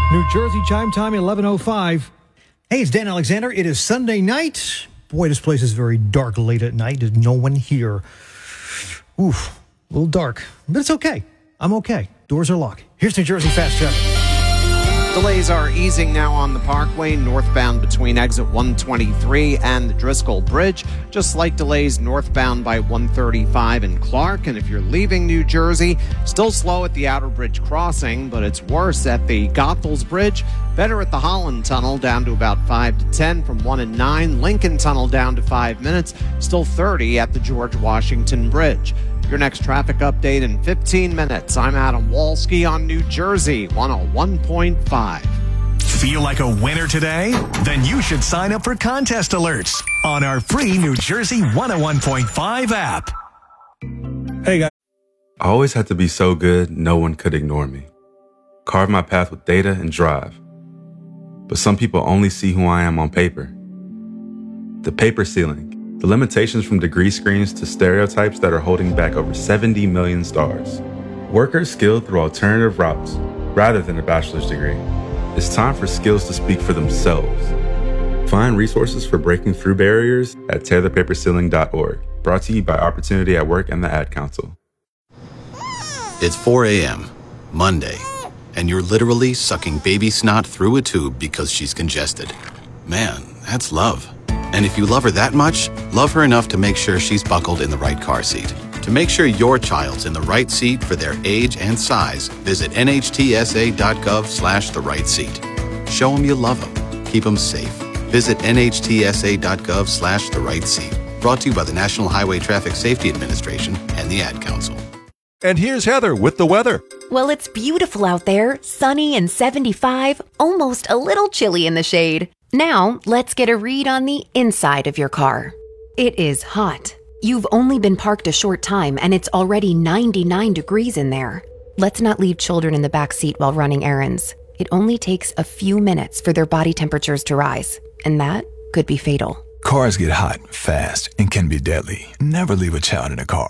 New Jersey chime time, 11:05. Hey, it's Dan Alexander. It is Sunday night. Boy, this place is very dark late at night. There's no one here. Oof, a little dark, but it's okay. I'm okay. Doors are locked. Here's New Jersey Fast Traffic. Delays are easing now on the Parkway, northbound between exit 123 and the Driscoll Bridge. Just slight delays northbound by 135 in Clark. And if you're leaving New Jersey, still slow at the Outer Bridge crossing, but it's worse at the Goethals Bridge. Better at the Holland Tunnel, down to about 5 to 10 from 1 and 9. Lincoln Tunnel down to 5 minutes. Still 30 at the George Washington Bridge. Your next traffic update in 15 minutes. I'm Adam Walski on New Jersey 101.5. Feel like a winner today? Then you should sign up for contest alerts on our free New Jersey 101.5 app. Hey, guys. I always had to be so good, no one could ignore me. Carve my path with data and drive. But some people only see who I am on paper. The paper ceiling. The limitations from degree screens to stereotypes that are holding back over 70 million stars. Workers skilled through alternative routes, rather than a bachelor's degree. It's time for skills to speak for themselves. Find resources for breaking through barriers at tearthepaperceiling.org. Brought to you by Opportunity at Work and the Ad Council. It's 4 a.m., Monday, and you're literally sucking baby snot through a tube because she's congested. Man, that's love. And if you love her that much, love her enough to make sure she's buckled in the right car seat. To make sure your child's in the right seat for their age and size, visit nhtsa.gov/the right seat. Show them you love them. Keep them safe. Visit nhtsa.gov/the right seat. Brought to you by the National Highway Traffic Safety Administration and the Ad Council. And here's Heather with the weather. Well, it's beautiful out there, sunny and 75, almost a little chilly in the shade. Now, let's get a read on the inside of your car. It is hot. You've only been parked a short time and it's already 99 degrees in there. Let's not leave children in the back seat while running errands. It only takes a few minutes for their body temperatures to rise, and that could be fatal. Cars get hot fast and can be deadly. Never leave a child in a car.